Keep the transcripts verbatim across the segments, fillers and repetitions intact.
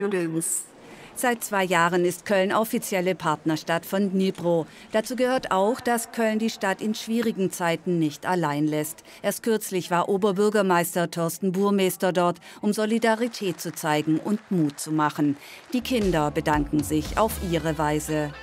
Seit zwei Jahren ist Köln offizielle Partnerstadt von Dnipro. Dazu gehört auch, dass Köln die Stadt in schwierigen Zeiten nicht allein lässt. Erst kürzlich war Oberbürgermeister Thorsten Burmester dort, um Solidarität zu zeigen und Mut zu machen. Die Kinder bedanken sich auf ihre Weise.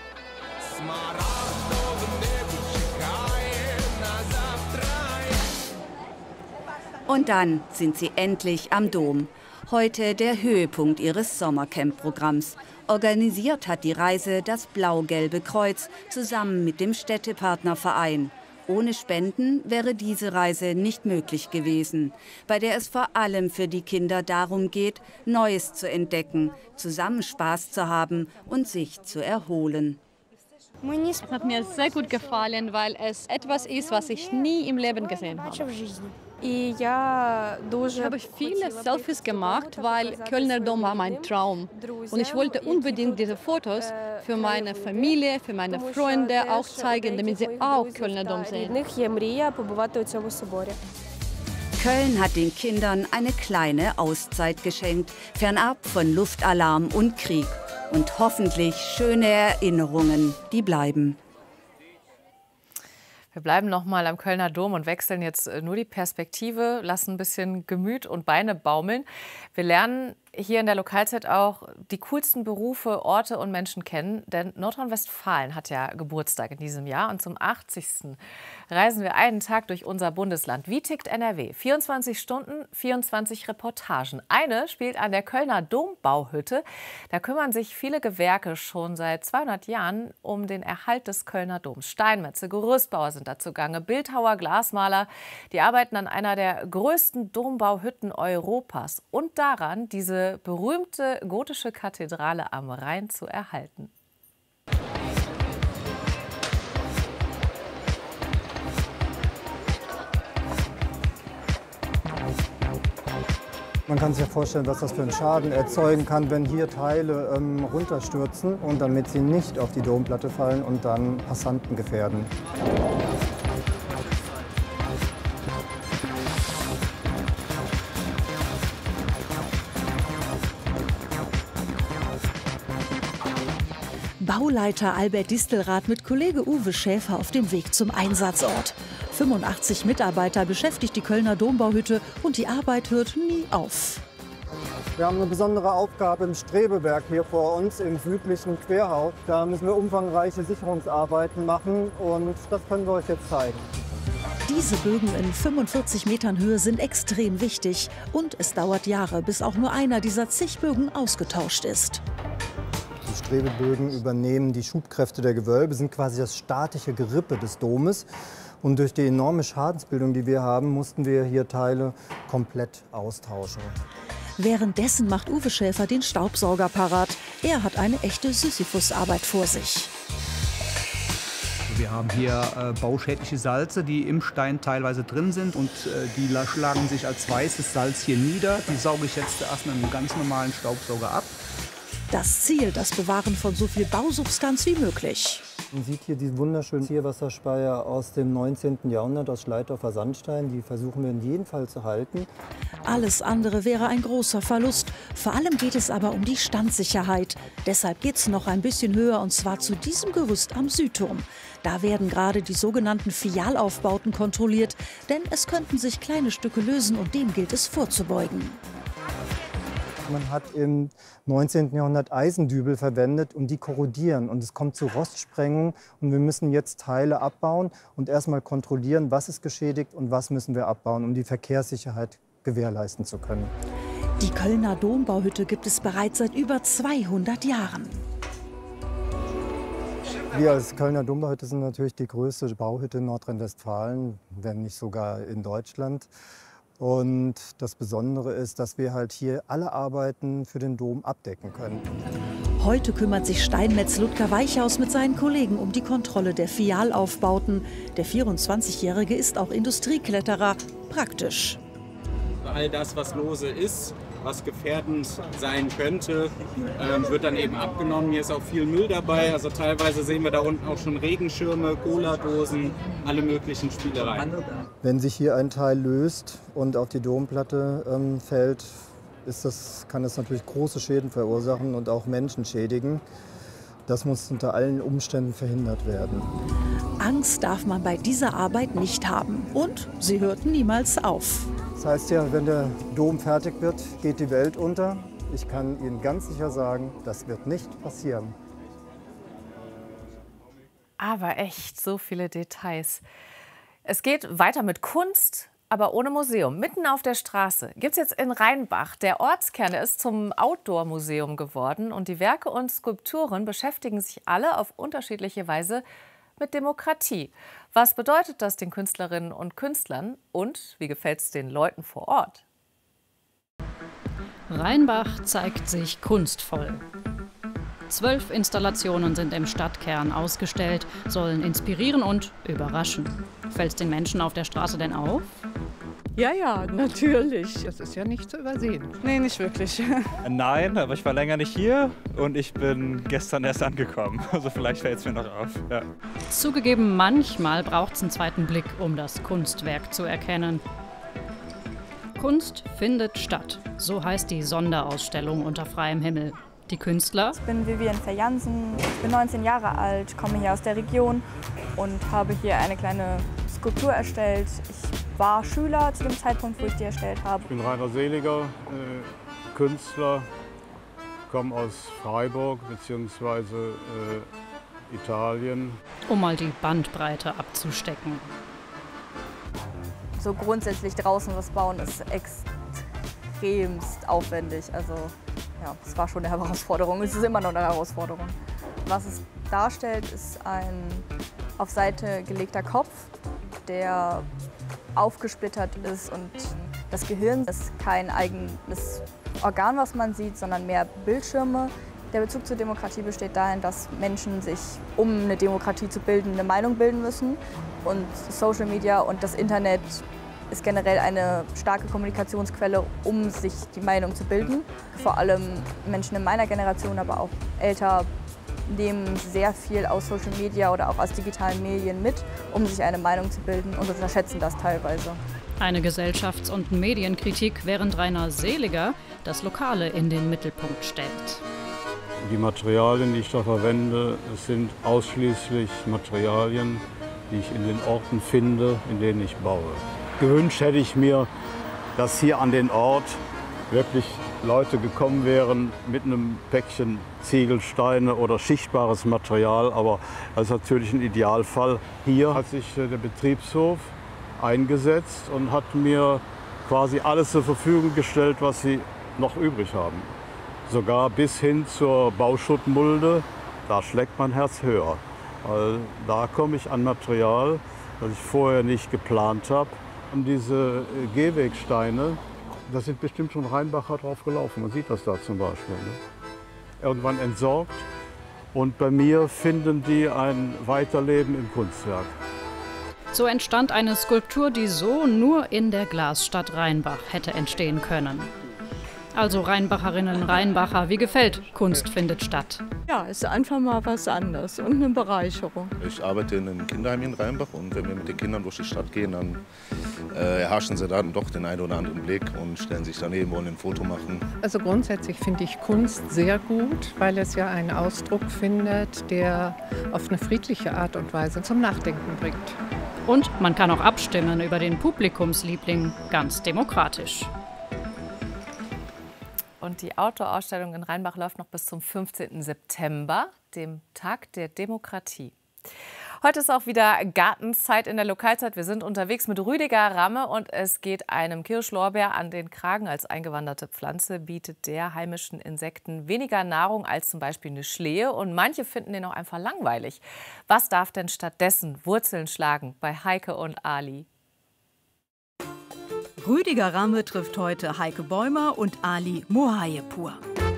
Und dann sind sie endlich am Dom. Heute der Höhepunkt ihres Sommercamp-Programms. Organisiert hat die Reise das Blau-Gelbe Kreuz zusammen mit dem Städtepartnerverein. Ohne Spenden wäre diese Reise nicht möglich gewesen, bei der es vor allem für die Kinder darum geht, Neues zu entdecken, zusammen Spaß zu haben und sich zu erholen. Es hat mir sehr gut gefallen, weil es etwas ist, was ich nie im Leben gesehen habe. Ich habe viele Selfies gemacht, weil Kölner Dom war mein Traum. Und ich wollte unbedingt diese Fotos für meine Familie, für meine Freunde auch zeigen, damit sie auch Kölner Dom sehen. Köln hat den Kindern eine kleine Auszeit geschenkt, fernab von Luftalarm und Krieg. Und hoffentlich schöne Erinnerungen, die bleiben. Wir bleiben noch mal am Kölner Dom und wechseln jetzt nur die Perspektive, lassen ein bisschen Gemüt und Beine baumeln. Wir lernen hier in der Lokalzeit auch die coolsten Berufe, Orte und Menschen kennen. Denn Nordrhein-Westfalen hat ja Geburtstag in diesem Jahr. Und zum achtzigsten reisen wir einen Tag durch unser Bundesland. Wie tickt N R W? vierundzwanzig Stunden, vierundzwanzig Reportagen. Eine spielt an der Kölner Dombauhütte. Da kümmern sich viele Gewerke schon seit zweihundert Jahren um den Erhalt des Kölner Doms. Steinmetze, Gerüstbauer sind da zugange, Bildhauer, Glasmaler. Die arbeiten an einer der größten Dombauhütten Europas und daran, diese berühmte gotische Kathedrale am Rhein zu erhalten. Man kann sich ja vorstellen, was das für einen Schaden erzeugen kann, wenn hier Teile ähm, runterstürzen und damit sie nicht auf die Domplatte fallen und dann Passanten gefährden. Bauleiter Albert Distelrath mit Kollege Uwe Schäfer auf dem Weg zum Einsatzort. fünfundachtzig Mitarbeiter beschäftigt die Kölner Dombauhütte und die Arbeit hört nie auf. Wir haben eine besondere Aufgabe im Strebewerk hier vor uns im südlichen Querhaus. Da müssen wir umfangreiche Sicherungsarbeiten machen und das können wir euch jetzt zeigen. Diese Bögen in fünfundvierzig Metern Höhe sind extrem wichtig und es dauert Jahre, bis auch nur einer dieser zig Bögen ausgetauscht ist. Die Strebebögen übernehmen die Schubkräfte der Gewölbe, sind quasi das statische Gerippe des Domes. Und durch die enorme Schadensbildung, die wir haben, mussten wir hier Teile komplett austauschen. Währenddessen macht Uwe Schäfer den Staubsauger parat. Er hat eine echte Sisyphusarbeit vor sich. Wir haben hier äh, bauschädliche Salze, die im Stein teilweise drin sind und äh, die schlagen sich als weißes Salz hier nieder. Die sauge ich jetzt erst mit einem ganz normalen Staubsauger ab. Das Ziel, das Bewahren von so viel Bausubstanz wie möglich. Man sieht hier diesen wunderschönen Zierwasserspeier aus dem neunzehnten Jahrhundert aus Schleitdorfer Sandstein. Die versuchen wir in jedem Fall zu halten. Alles andere wäre ein großer Verlust. Vor allem geht es aber um die Standsicherheit. Deshalb geht es noch ein bisschen höher und zwar zu diesem Gerüst am Südturm. Da werden gerade die sogenannten Fialaufbauten kontrolliert, denn es könnten sich kleine Stücke lösen und dem gilt es vorzubeugen. Man hat im neunzehnten Jahrhundert Eisendübel verwendet und die korrodieren und es kommt zu Rostsprengung und wir müssen jetzt Teile abbauen und erstmal kontrollieren, was ist geschädigt und was müssen wir abbauen, um die Verkehrssicherheit gewährleisten zu können. Die Kölner Dombauhütte gibt es bereits seit über zweihundert Jahren. Wir als Kölner Dombauhütte sind natürlich die größte Bauhütte in Nordrhein-Westfalen, wenn nicht sogar in Deutschland. Und das Besondere ist, dass wir halt hier alle Arbeiten für den Dom abdecken können. Heute kümmert sich Steinmetz Ludger Weichhaus mit seinen Kollegen um die Kontrolle der Fialaufbauten. Der vierundzwanzigjährige ist auch Industriekletterer. Praktisch. All das, was lose ist, was gefährdend sein könnte, ähm, wird dann eben abgenommen. Hier ist auch viel Müll dabei. Also teilweise sehen wir da unten auch schon Regenschirme, Cola-Dosen, alle möglichen Spielereien. Wenn sich hier ein Teil löst und auf die Domplatte ähm, fällt, ist das, kann das natürlich große Schäden verursachen und auch Menschen schädigen. Das muss unter allen Umständen verhindert werden. Angst darf man bei dieser Arbeit nicht haben. Und sie hört niemals auf. Das heißt ja, wenn der Dom fertig wird, geht die Welt unter. Ich kann Ihnen ganz sicher sagen, das wird nicht passieren. Aber echt, so viele Details. Es geht weiter mit Kunst, aber ohne Museum. Mitten auf der Straße gibt es jetzt in Rheinbach. Der Ortskern der ist zum Outdoor-Museum geworden. Und die Werke und Skulpturen beschäftigen sich alle auf unterschiedliche Weise mit Demokratie. Was bedeutet das den Künstlerinnen und Künstlern? Und wie gefällt es den Leuten vor Ort? Rheinbach zeigt sich kunstvoll. Zwölf Installationen sind im Stadtkern ausgestellt, sollen inspirieren und überraschen. Fällt es den Menschen auf der Straße denn auf? Ja, ja, natürlich. Das ist ja nicht zu übersehen. Nee, nicht wirklich. Nein, aber ich war länger nicht hier und ich bin gestern erst angekommen. Also vielleicht fällt es mir noch auf. Ja. Zugegeben, manchmal braucht es einen zweiten Blick, um das Kunstwerk zu erkennen. Kunst findet statt. So heißt die Sonderausstellung unter freiem Himmel. Die Künstler? Ich bin Vivian Verjansen, ich bin neunzehn Jahre alt, komme hier aus der Region und habe hier eine kleine Skulptur erstellt. Ich war Schüler zu dem Zeitpunkt, wo ich die erstellt habe. Ich bin Rainer Seliger, äh, Künstler, komme aus Freiburg bzw. Äh, Italien. Um mal die Bandbreite abzustecken. So grundsätzlich draußen was bauen ist extremst aufwendig. Also ja, es war schon eine Herausforderung. Es ist immer noch eine Herausforderung. Was es darstellt, ist ein auf Seite gelegter Kopf, der aufgesplittert ist und das Gehirn ist kein eigenes Organ, was man sieht, sondern mehr Bildschirme. Der Bezug zur Demokratie besteht darin, dass Menschen sich, um eine Demokratie zu bilden, eine Meinung bilden müssen. Und Social Media und das Internet ist generell eine starke Kommunikationsquelle, um sich die Meinung zu bilden. Vor allem Menschen in meiner Generation, aber auch älter, nehmen sehr viel aus Social Media oder auch aus digitalen Medien mit, um sich eine Meinung zu bilden und unterschätzen das teilweise. Eine Gesellschafts- und Medienkritik, während Rainer Seliger das Lokale in den Mittelpunkt stellt. Die Materialien, die ich da verwende, sind ausschließlich Materialien, die ich in den Orten finde, in denen ich baue. Gewünscht hätte ich mir, dass hier an den Ort wirklich Leute gekommen wären mit einem Päckchen Ziegelsteine oder schichtbares Material. Aber das ist natürlich ein Idealfall. Hier hat sich der Betriebshof eingesetzt und hat mir quasi alles zur Verfügung gestellt, was sie noch übrig haben. Sogar bis hin zur Bauschuttmulde, da schlägt mein Herz höher. Weil da komme ich an Material, das ich vorher nicht geplant habe. Und diese Gehwegsteine, da sind bestimmt schon Rheinbacher drauf gelaufen. Man sieht das da zum Beispiel. Ne? Irgendwann entsorgt. Und bei mir finden die ein Weiterleben im Kunstwerk. So entstand eine Skulptur, die so nur in der Glasstadt Rheinbach hätte entstehen können. Also Rheinbacherinnen, Rheinbacher, wie gefällt Kunst findet statt? Ja, es ist einfach mal was anderes und eine Bereicherung. Ich arbeite in einem Kinderheim in Rheinbach und wenn wir mit den Kindern durch die Stadt gehen, dann äh, erhaschen sie dann doch den einen oder anderen Blick und stellen sich daneben, wollen ein Foto machen. Also grundsätzlich finde ich Kunst sehr gut, weil es ja einen Ausdruck findet, der auf eine friedliche Art und Weise zum Nachdenken bringt. Und man kann auch abstimmen über den Publikumsliebling, ganz demokratisch. Und die Outdoor-Ausstellung in Rheinbach läuft noch bis zum fünfzehnten September, dem Tag der Demokratie. Heute ist auch wieder Gartenzeit in der Lokalzeit. Wir sind unterwegs mit Rüdiger Ramme und es geht einem Kirschlorbeer an den Kragen. Als eingewanderte Pflanze bietet der heimischen Insekten weniger Nahrung als zum Beispiel eine Schlehe. Und manche finden den auch einfach langweilig. Was darf denn stattdessen Wurzeln schlagen bei Heike und Ali? Rüdiger Ramme trifft heute Heike Bäumer und Ali Mohayepur.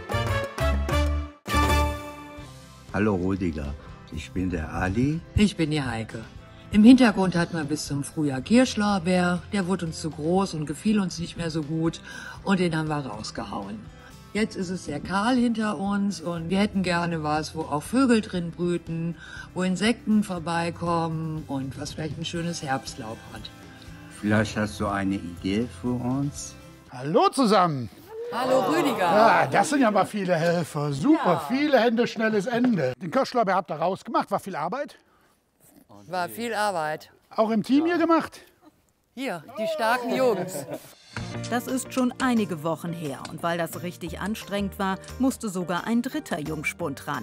Hallo Rüdiger, ich bin der Ali. Ich bin die Heike. Im Hintergrund hatten wir bis zum Frühjahr Kirschlorbeer. Der wurde uns zu groß und gefiel uns nicht mehr so gut und den haben wir rausgehauen. Jetzt ist es sehr kahl hinter uns und wir hätten gerne was, wo auch Vögel drin brüten, wo Insekten vorbeikommen und was vielleicht ein schönes Herbstlaub hat. Vielleicht hast du eine Idee für uns? Hallo zusammen! Hallo Rüdiger. Ja, das sind ja mal viele Helfer. Super, ja. Viele Hände, schnelles Ende. Den Kirschlorbeer habt ihr rausgemacht. War viel Arbeit? War viel Arbeit. Auch im Team hier gemacht? Hier, die starken Jungs. Das ist schon einige Wochen her. Und weil das richtig anstrengend war, musste sogar ein dritter Jungspund ran.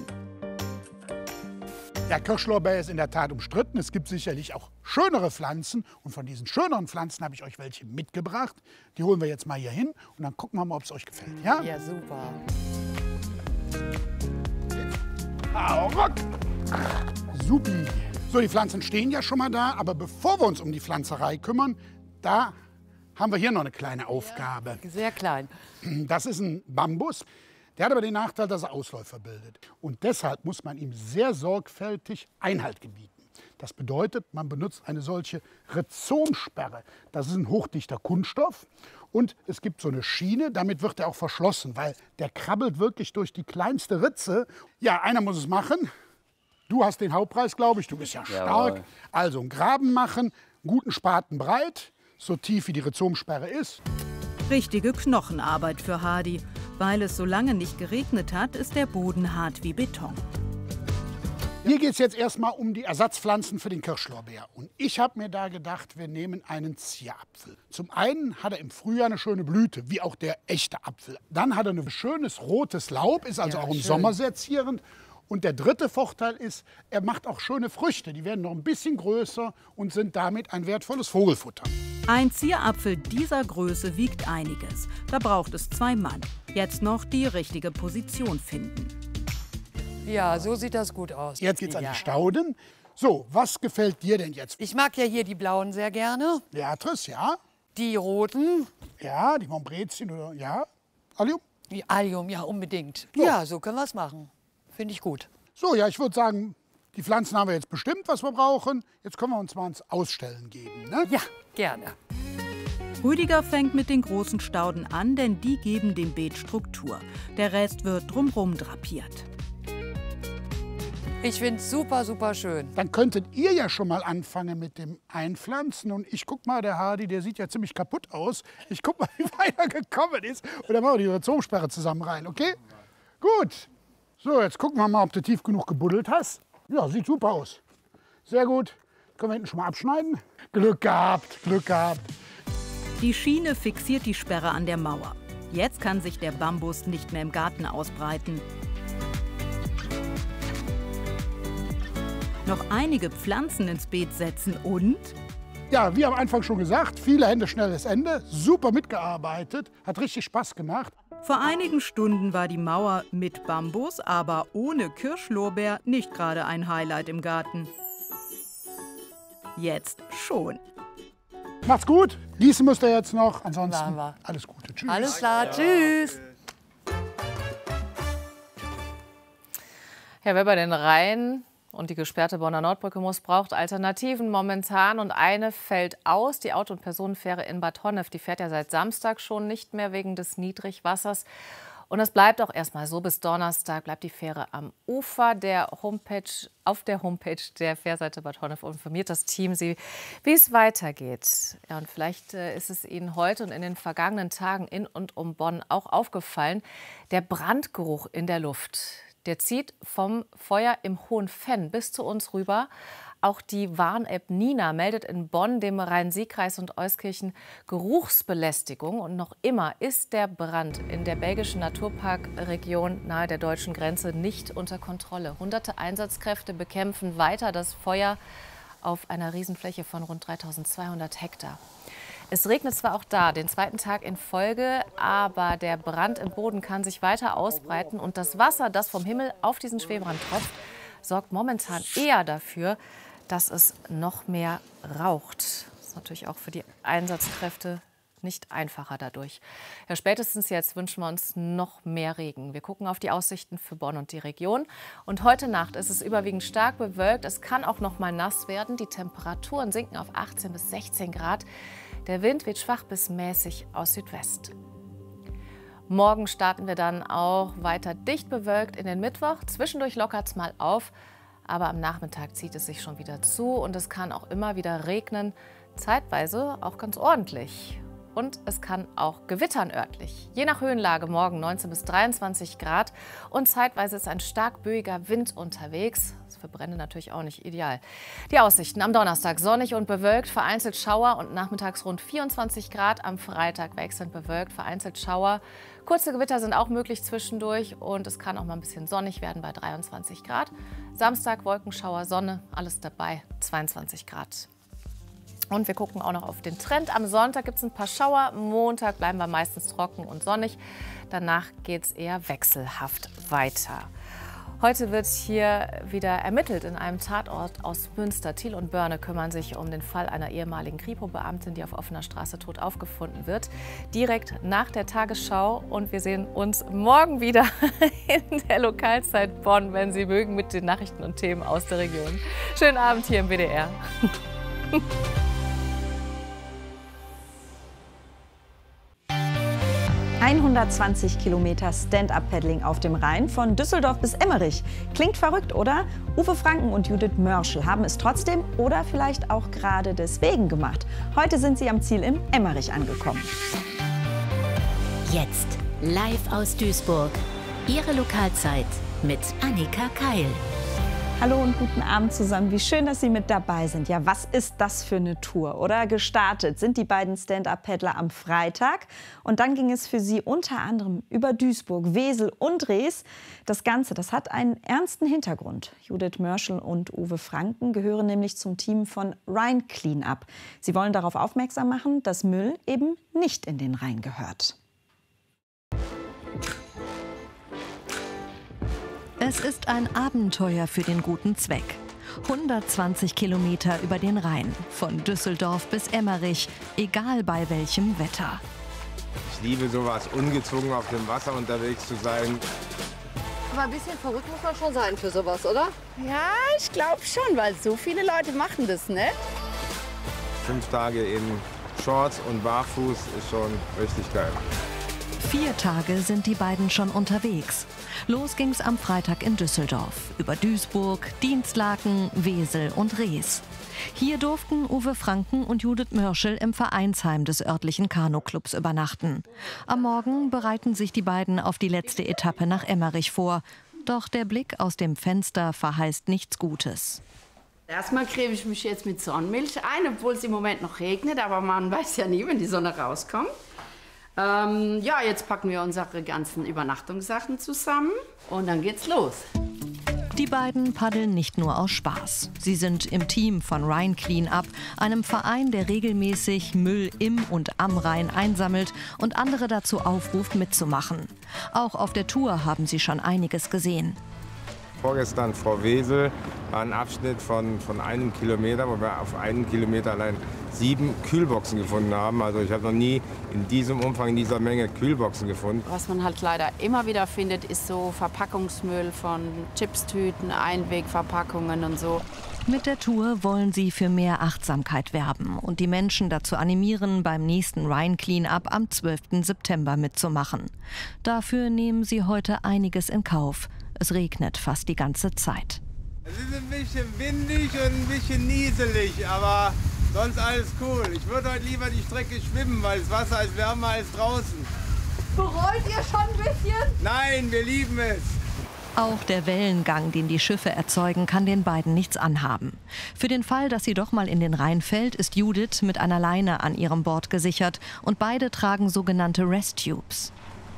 Der Kirschlorbeer ist in der Tat umstritten. Es gibt sicherlich auch schönere Pflanzen. Und von diesen schöneren Pflanzen habe ich euch welche mitgebracht. Die holen wir jetzt mal hier hin und dann gucken wir mal, ob es euch gefällt. Ja, ja super. Hau ruck! Supi. So, die Pflanzen stehen ja schon mal da. Aber bevor wir uns um die Pflanzerei kümmern, da haben wir hier noch eine kleine Aufgabe. Ja, sehr klein. Das ist ein Bambus. Der hat aber den Nachteil, dass er Ausläufer bildet. Und deshalb muss man ihm sehr sorgfältig Einhalt gebieten. Das bedeutet, man benutzt eine solche Rhizomsperre. Das ist ein hochdichter Kunststoff. Und es gibt so eine Schiene, damit wird er auch verschlossen, weil der krabbelt wirklich durch die kleinste Ritze. Ja, einer muss es machen. Du hast den Hauptpreis, glaube ich. Du bist ja stark. Jawohl. Also einen Graben machen, einen guten Spaten breit, so tief wie die Rhizomsperre ist. Richtige Knochenarbeit für Hardy. Weil es so lange nicht geregnet hat, ist der Boden hart wie Beton. Hier geht es jetzt erstmal um die Ersatzpflanzen für den Kirschlorbeer. Und ich habe mir da gedacht, wir nehmen einen Zierapfel. Zum einen hat er im Frühjahr eine schöne Blüte, wie auch der echte Apfel. Dann hat er ein schönes rotes Laub, ist also ja, auch im schön. Sommer sehr zierend. Und der dritte Vorteil ist, er macht auch schöne Früchte. Die werden noch ein bisschen größer und sind damit ein wertvolles Vogelfutter. Ein Zierapfel dieser Größe wiegt einiges. Da braucht es zwei Mann. Jetzt noch die richtige Position finden. Ja, so sieht das gut aus. Jetzt geht's an die Stauden. So, was gefällt dir denn jetzt? Ich mag ja hier die blauen sehr gerne. Beatrice, ja. Die roten. Ja, die Montbrezien oder ja. Allium? Die Allium, ja, unbedingt. So. Ja, so können wir es machen. Finde ich gut. So, ja, ich würde sagen, die Pflanzen haben wir jetzt bestimmt, was wir brauchen. Jetzt können wir uns mal ins Ausstellen geben, ne? Ja, gerne. Rüdiger fängt mit den großen Stauden an, denn die geben dem Beet Struktur. Der Rest wird drumherum drapiert. Ich finde es super, super schön. Dann könntet ihr ja schon mal anfangen mit dem Einpflanzen. Und ich guck mal, der Hardy, der sieht ja ziemlich kaputt aus. Ich guck mal, wie weit er gekommen ist. Und dann machen wir die Rhizomsperre zusammen rein, okay? Gut. So, jetzt gucken wir mal, ob du tief genug gebuddelt hast. Ja, sieht super aus. Sehr gut. Können wir hinten schon mal abschneiden? Glück gehabt, Glück gehabt. Die Schiene fixiert die Sperre an der Mauer. Jetzt kann sich der Bambus nicht mehr im Garten ausbreiten. Noch einige Pflanzen ins Beet setzen und... Ja, wie am Anfang schon gesagt, viele Hände, schnelles Ende. Super mitgearbeitet, hat richtig Spaß gemacht. Vor einigen Stunden war die Mauer mit Bambus, aber ohne Kirschlorbeer nicht gerade ein Highlight im Garten. Jetzt schon. Macht's gut. Gießen müsst ihr jetzt noch. Ansonsten alles Gute. Tschüss. Alles klar. Tschüss. Ja, wer bei den Rhein und die gesperrte Bonner Nordbrücke muss, braucht Alternativen momentan. Und eine fällt aus. Die Auto- und Personenfähre in Bad Honnef, die fährt ja seit Samstag schon nicht mehr wegen des Niedrigwassers. Und es bleibt auch erstmal so. Bis Donnerstag bleibt die Fähre am Ufer. Der Homepage, auf der Homepage der Fährseite Bad Honnef informiert das Team Sie, wie es weitergeht. Ja, und vielleicht äh, ist es Ihnen heute und in den vergangenen Tagen in und um Bonn auch aufgefallen, der Brandgeruch in der Luft. Der zieht vom Feuer im Hohenfenn bis zu uns rüber. Auch die Warn-App Nina meldet in Bonn, dem Rhein-Sieg-Kreis und Euskirchen Geruchsbelästigung. Und noch immer ist der Brand in der belgischen Naturparkregion nahe der deutschen Grenze nicht unter Kontrolle. Hunderte Einsatzkräfte bekämpfen weiter das Feuer auf einer Riesenfläche von rund dreitausendzweihundert Hektar. Es regnet zwar auch da, den zweiten Tag in Folge, aber der Brand im Boden kann sich weiter ausbreiten. Und das Wasser, das vom Himmel auf diesen Schwebrand tropft, sorgt momentan eher dafür, dass es noch mehr raucht. Das ist natürlich auch für die Einsatzkräfte nicht einfacher dadurch. Ja, spätestens jetzt wünschen wir uns noch mehr Regen. Wir gucken auf die Aussichten für Bonn und die Region. Und heute Nacht ist es überwiegend stark bewölkt. Es kann auch noch mal nass werden. Die Temperaturen sinken auf achtzehn bis sechzehn Grad. Der Wind weht schwach bis mäßig aus Südwest. Morgen starten wir dann auch weiter dicht bewölkt in den Mittwoch. Zwischendurch lockert es mal auf, aber am Nachmittag zieht es sich schon wieder zu und es kann auch immer wieder regnen, zeitweise auch ganz ordentlich. und es kann auch gewittern örtlich. Je nach Höhenlage morgen neunzehn bis dreiundzwanzig Grad und zeitweise ist ein stark böiger Wind unterwegs. Das ist für Brände natürlich auch nicht ideal. Die Aussichten am Donnerstag sonnig und bewölkt, vereinzelt Schauer und nachmittags rund vierundzwanzig Grad. Am Freitag wechselnd bewölkt, vereinzelt Schauer. Kurze Gewitter sind auch möglich zwischendurch und es kann auch mal ein bisschen sonnig werden bei dreiundzwanzig Grad. Samstag Wolkenschauer, Sonne, alles dabei, zweiundzwanzig Grad. Und wir gucken auch noch auf den Trend. Am Sonntag gibt es ein paar Schauer, Montag bleiben wir meistens trocken und sonnig. Danach geht es eher wechselhaft weiter. Heute wird hier wieder ermittelt in einem Tatort aus Münster. Thiel und Börne kümmern sich um den Fall einer ehemaligen Kripo-Beamtin, die auf offener Straße tot aufgefunden wird. Direkt nach der Tagesschau. Und wir sehen uns morgen wieder in der Lokalzeit Bonn, wenn Sie mögen, mit den Nachrichten und Themen aus der Region. Schönen Abend hier im W D R. hundertzwanzig Kilometer Stand-up-Paddling auf dem Rhein von Düsseldorf bis Emmerich. Klingt verrückt, oder? Uwe Franken und Judith Mörschel haben es trotzdem oder vielleicht auch gerade deswegen gemacht. Heute sind sie am Ziel in Emmerich angekommen. Jetzt live aus Duisburg. Ihre Lokalzeit mit Annika Keil. Hallo und guten Abend zusammen. Wie schön, dass Sie mit dabei sind. Ja, was ist das für eine Tour, oder? Gestartet sind die beiden Stand-up-Paddler am Freitag. Und dann ging es für sie unter anderem über Duisburg, Wesel und Rees. Das Ganze, das hat einen ernsten Hintergrund. Judith Mörschel und Uwe Franken gehören nämlich zum Team von Rhine Cleanup. Sie wollen darauf aufmerksam machen, dass Müll eben nicht in den Rhein gehört. Es ist ein Abenteuer für den guten Zweck. hundertzwanzig Kilometer über den Rhein, von Düsseldorf bis Emmerich, egal bei welchem Wetter. Ich liebe sowas, ungezwungen auf dem Wasser unterwegs zu sein. Aber ein bisschen verrückt muss man schon sein für sowas, oder? Ja, ich glaube schon, weil so viele Leute machen das nicht. Fünf Tage in Shorts und Barfuß ist schon richtig geil. Vier Tage sind die beiden schon unterwegs. Los ging's am Freitag in Düsseldorf, über Duisburg, Dinslaken, Wesel und Rees. Hier durften Uwe Franken und Judith Mörschel im Vereinsheim des örtlichen Kanuclubs übernachten. Am Morgen bereiten sich die beiden auf die letzte Etappe nach Emmerich vor. Doch der Blick aus dem Fenster verheißt nichts Gutes. Erstmal creme ich mich jetzt mit Sonnenmilch ein, obwohl es im Moment noch regnet. Aber man weiß ja nie, wenn die Sonne rauskommt. Ähm, ja, jetzt packen wir unsere ganzen Übernachtungssachen zusammen und dann geht's los. Die beiden paddeln nicht nur aus Spaß. Sie sind im Team von Rhine Cleanup, einem Verein, der regelmäßig Müll im und am Rhein einsammelt und andere dazu aufruft, mitzumachen. Auch auf der Tour haben sie schon einiges gesehen. Vorgestern vor Wesel war ein Abschnitt von, von einem Kilometer, wo wir auf einen Kilometer allein sieben Kühlboxen gefunden haben. Also ich habe noch nie in diesem Umfang, in dieser Menge Kühlboxen gefunden. Was man halt leider immer wieder findet, ist so Verpackungsmüll von Chipstüten, Einwegverpackungen und so. Mit der Tour wollen sie für mehr Achtsamkeit werben und die Menschen dazu animieren, beim nächsten Rhine Cleanup am zwölften September mitzumachen. Dafür nehmen sie heute einiges in Kauf. Es regnet fast die ganze Zeit. Es ist ein bisschen windig und ein bisschen nieselig, aber sonst alles cool. Ich würde heute lieber die Strecke schwimmen, weil das Wasser ist wärmer als draußen. Bereut ihr schon ein bisschen? Nein, wir lieben es. Auch der Wellengang, den die Schiffe erzeugen, kann den beiden nichts anhaben. Für den Fall, dass sie doch mal in den Rhein fällt, ist Judith mit einer Leine an ihrem Board gesichert und beide tragen sogenannte Rest-Tubes.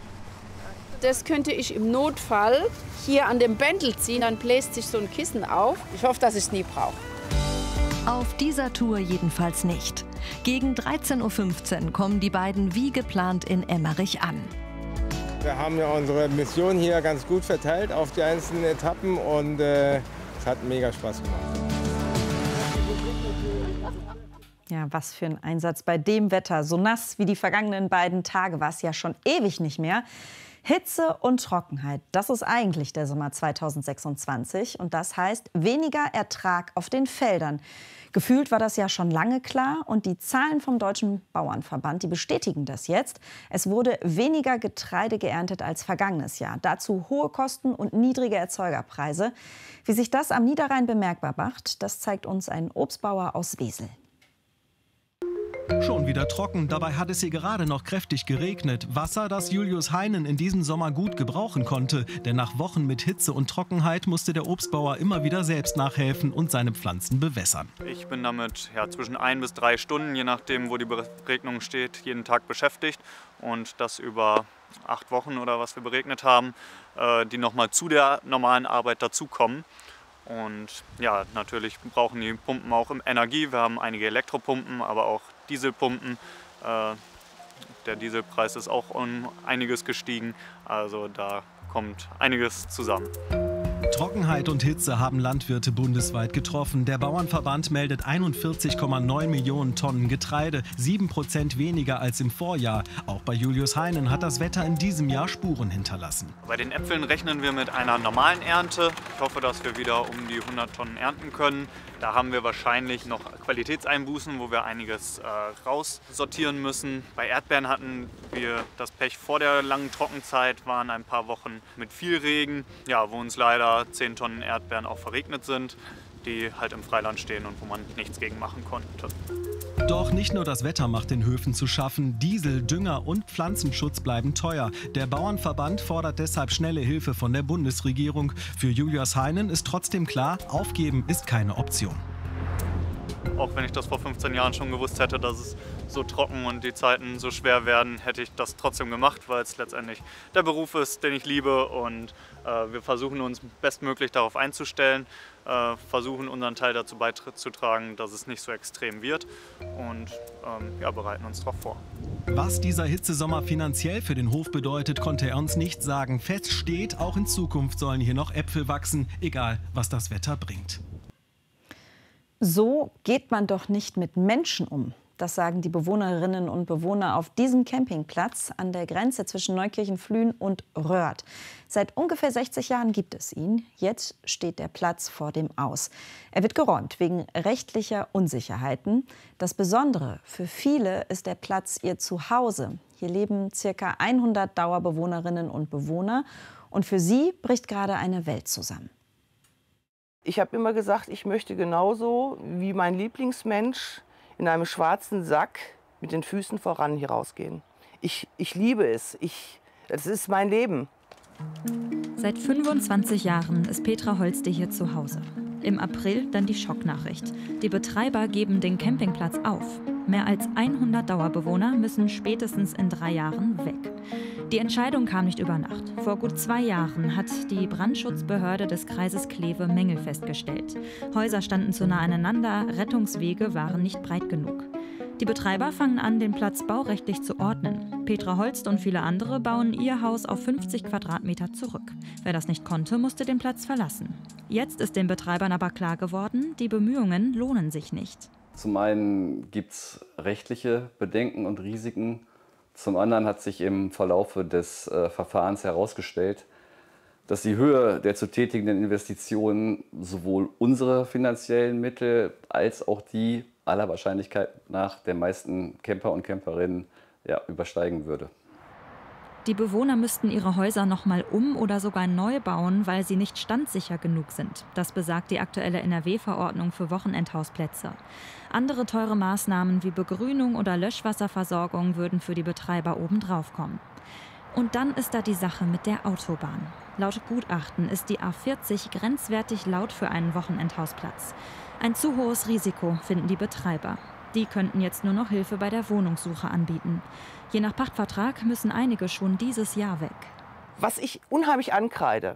Das könnte ich im Notfall hier an dem Bändel ziehen, dann bläst sich so ein Kissen auf. Ich hoffe, dass ich es nie brauche. Auf dieser Tour jedenfalls nicht. Gegen dreizehn Uhr fünfzehn kommen die beiden wie geplant in Emmerich an. Wir haben ja unsere Mission hier ganz gut verteilt auf die einzelnen Etappen und äh, es hat mega Spaß gemacht. Ja, was für ein Einsatz bei dem Wetter. So nass wie die vergangenen beiden Tage war es ja schon ewig nicht mehr. Hitze und Trockenheit, das ist eigentlich der Sommer zweitausendsechsundzwanzig. Und das heißt weniger Ertrag auf den Feldern. Gefühlt war das ja schon lange klar. Und die Zahlen vom Deutschen Bauernverband, die bestätigen das jetzt. Es wurde weniger Getreide geerntet als vergangenes Jahr. Dazu hohe Kosten und niedrige Erzeugerpreise. Wie sich das am Niederrhein bemerkbar macht, das zeigt uns ein Obstbauer aus Wesel. Schon wieder trocken, dabei hat es hier gerade noch kräftig geregnet. Wasser, das Julius Heinen in diesem Sommer gut gebrauchen konnte. Denn nach Wochen mit Hitze und Trockenheit musste der Obstbauer immer wieder selbst nachhelfen und seine Pflanzen bewässern. Ich bin damit ja, zwischen ein bis drei Stunden, je nachdem wo die Beregnung steht, jeden Tag beschäftigt. Und das über acht Wochen oder was wir beregnet haben, äh, die nochmal zu der normalen Arbeit dazukommen. Und ja, natürlich brauchen die Pumpen auch Energie. Wir haben einige Elektropumpen, aber auch Dieselpumpen. Äh, der Dieselpreis ist auch um einiges gestiegen, also da kommt einiges zusammen. Trockenheit und Hitze haben Landwirte bundesweit getroffen. Der Bauernverband meldet einundvierzig Komma neun Millionen Tonnen Getreide, sieben Prozent weniger als im Vorjahr. Auch bei Julius Heinen hat das Wetter in diesem Jahr Spuren hinterlassen. Bei den Äpfeln rechnen wir mit einer normalen Ernte. Ich hoffe, dass wir wieder um die hundert Tonnen ernten können. Da haben wir wahrscheinlich noch Qualitätseinbußen, wo wir einiges äh, raussortieren müssen. Bei Erdbeeren hatten wir das Pech vor der langen Trockenzeit, waren ein paar Wochen mit viel Regen, ja, wo uns leider zehn Tonnen Erdbeeren auch verregnet sind, die halt im Freiland stehen und wo man nichts gegen machen konnte. Doch nicht nur das Wetter macht den Höfen zu schaffen. Diesel, Dünger und Pflanzenschutz bleiben teuer. Der Bauernverband fordert deshalb schnelle Hilfe von der Bundesregierung. Für Julius Heinen ist trotzdem klar, aufgeben ist keine Option. Auch wenn ich das vor fünfzehn Jahren schon gewusst hätte, dass es so trocken und die Zeiten so schwer werden, hätte ich das trotzdem gemacht, weil es letztendlich der Beruf ist, den ich liebe. Und äh, wir versuchen uns bestmöglich darauf einzustellen, äh, versuchen unseren Teil dazu beizutragen, dass es nicht so extrem wird und ähm, ja, bereiten uns darauf vor. Was dieser Hitzesommer finanziell für den Hof bedeutet, konnte er uns nicht sagen. Fest steht, auch in Zukunft sollen hier noch Äpfel wachsen, egal was das Wetter bringt. So geht man doch nicht mit Menschen um. Das sagen die Bewohnerinnen und Bewohner auf diesem Campingplatz an der Grenze zwischen Neukirchen-Flühen und Röhrd. Seit ungefähr sechzig Jahren gibt es ihn. Jetzt steht der Platz vor dem Aus. Er wird geräumt wegen rechtlicher Unsicherheiten. Das Besondere für viele ist der Platz ihr Zuhause. Hier leben ca. hundert Dauerbewohnerinnen und Bewohner. Und für sie bricht gerade eine Welt zusammen. Ich habe immer gesagt, ich möchte genauso wie mein Lieblingsmensch in einem schwarzen Sack mit den Füßen voran hier rausgehen. Ich, ich liebe es. Ich, das ist mein Leben. Seit fünfundzwanzig Jahren ist Petra Holste hier zu Hause. Im April dann die Schocknachricht. Die Betreiber geben den Campingplatz auf. Mehr als hundert Dauerbewohner müssen spätestens in drei Jahren weg. Die Entscheidung kam nicht über Nacht. Vor gut zwei Jahren hat die Brandschutzbehörde des Kreises Kleve Mängel festgestellt. Häuser standen zu nah aneinander, Rettungswege waren nicht breit genug. Die Betreiber fangen an, den Platz baurechtlich zu ordnen. Petra Holst und viele andere bauen ihr Haus auf fünfzig Quadratmeter zurück. Wer das nicht konnte, musste den Platz verlassen. Jetzt ist den Betreibern aber klar geworden, die Bemühungen lohnen sich nicht. Zum einen gibt es rechtliche Bedenken und Risiken. Zum anderen hat sich im Verlaufe des äh, Verfahrens herausgestellt, dass die Höhe der zu tätigenden Investitionen sowohl unsere finanziellen Mittel als auch die aller Wahrscheinlichkeit nach der meisten Camper und Camperinnen ja, übersteigen würde. Die Bewohner müssten ihre Häuser noch mal um- oder sogar neu bauen, weil sie nicht standsicher genug sind. Das besagt die aktuelle N R W-Verordnung für Wochenendhausplätze. Andere teure Maßnahmen wie Begrünung oder Löschwasserversorgung würden für die Betreiber obendrauf kommen. Und dann ist da die Sache mit der Autobahn. Laut Gutachten ist die A vierzig grenzwertig laut für einen Wochenendhausplatz. Ein zu hohes Risiko, finden die Betreiber. Die könnten jetzt nur noch Hilfe bei der Wohnungssuche anbieten. Je nach Pachtvertrag müssen einige schon dieses Jahr weg. Was ich unheimlich ankreide,